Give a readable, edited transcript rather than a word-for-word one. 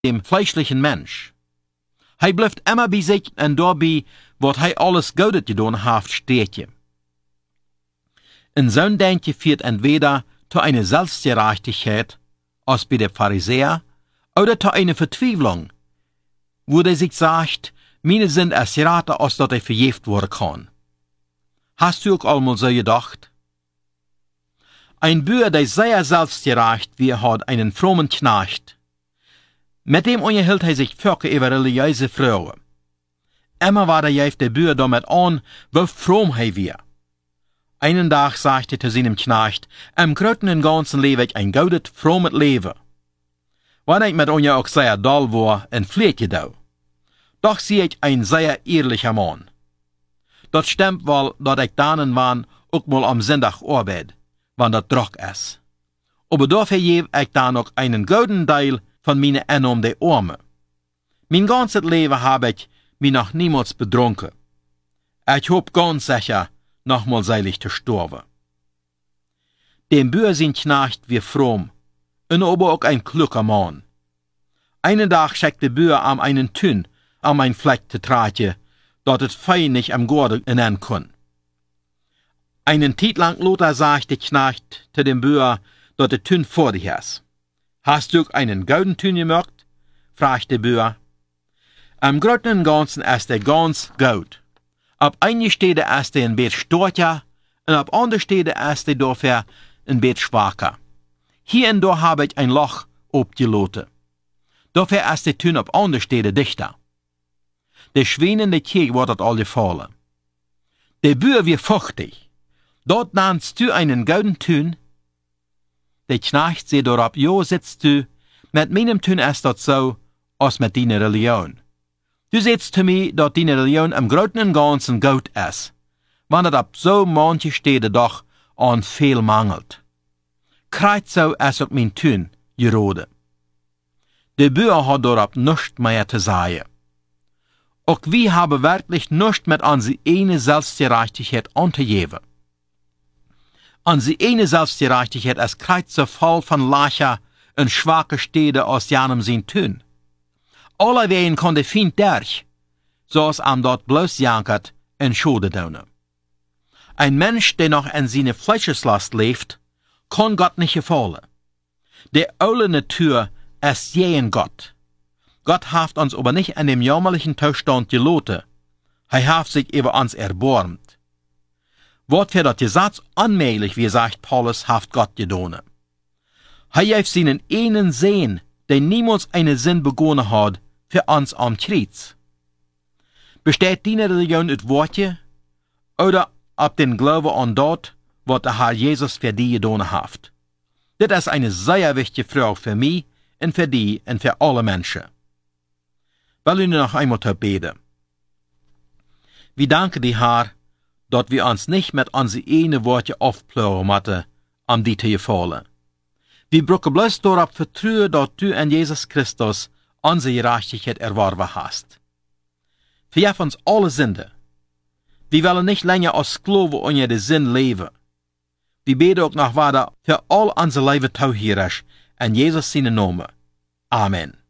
dem fleischlichen Mensch. Hij blijft immer bij zich en daarbij wat hij alles Gutes gedaan heeft steht je. En zo'n Denken führt entweder zu einer Selbstgerechtigkeit, als bei der Pharisäer, oder zu einer Verzweiflung, wo der sich sagt, meine sind erst geraten, als dat er verjeft worden kann. Hast du auch einmal so gedacht? Ein Bürger, der sehr selbstgerecht wie hat einen frommen Knecht. Mit dem unterhielt er sich völlig über religiöse Fragen. Immer war der Bürger damit an, wie fromm er war. Einen Tag sagte er zu seinem Knecht, im Großen und Ganzen lebe ich ein gutes, frommes Leben. Wenn ich mit euch auch sehr doll war, en Pflege da. Doch sehe ich ein sehr ehrlicher Mann. Das stimmt wohl, dass ich dann wann auch mal am Sonntag arbeite, wenn das Druck ist. Aber dafür gebe ich dann auch einen guten Teil von meinen Einnahmen der Arme. Mein ganzes Leben habe ich mich noch niemals betrunken. Ich hoffe ganz sicher, nochmal seilig zu sterben. Dem Bürger sein Knecht wie fromm, und aber auch ein kluger Mann. Einen Tag schickt der Bürger am einen Tünn, ein Fleck zu tragen, dat es fein nicht am Gorde innen kann. Einen Zeit lang Lothar sagt der Knecht zu dem Bürger, dat der Tünn vor dich ist. Hast du einen gouden Tünn gemerkt? Fragt der Bürger. Am Großen und Ganzen ist der ganz gut. Ab einer Stelle ist er ein bisschen stärker, und ab anderen Stelle ist er dafür ein bisschen schwacher. Hier und da habe ich ein Loch abgelassen. Dafür ist der Tünn ab anderen Stelle dichter. Der Schwein in der Kirche wird das all gefallen. Der Bürger wird feuchtig. Dort nennst du einen gouden Tünn. Der Knecht sagt darauf, jo, sitzt du, mit meinem Tünn ist das so, als mit deiner Religion. Du sagst zu mir, dass deine Religion im Großen und Ganzen gut ist, wenn es ab so manche Städte doch an viel mangelt. Kreuz so ist auch mein Tünn geraten. Der Bürger hat darauf nichts mehr zu sagen. Auch wir haben wirklich nichts mit unsere eine Selbstgerechtigkeit anzugeben. Unsere eine Selbstgerechtigkeit ist kreuz so voll von Lacher und schwache Städte aus jenem sein Tünn. Alle wehen kann der Feind durch, so es am dort bloß jankert und Schode tun. Ein Mensch, der noch in seine Fleischeslast lebt, kann Gott nicht gefallen. Der alte Natur ist jeden Gott. Gott hat uns aber nicht in dem jämmerlichen Zustand gelassen. Er hat sich über uns erbarmt. Wort für das Gesetz unmöglich, wie sagt Paulus, hat Gott getan. Er hat seinen einen Sohn, der niemals einen Sinn begonnen hat, für uns am Kreuz. Besteht deine Religion aus Worte oder ab den Glauben an dort, was der Herr Jesus für die getan hat? Das ist eine sehr wichtige Frage für mich und für die und für alle Menschen. Will ich noch einmal beten. Wir danken dir, Herr, dass wir uns nicht mit unseren eigenen Worten aufplauen müssen, um die zu gefallen. Wir brauchen bloß darauf vertrauen, dass du in Jesus Christus unsere Gerechtigkeit erworben hast. Vergib uns alle Sünde. Wir wollen nicht länger als Sklaven unter den Sinn leben. Wir beten auch noch weiter für all unser Leben tauhierisch in Jesus seinen Namen. Amen.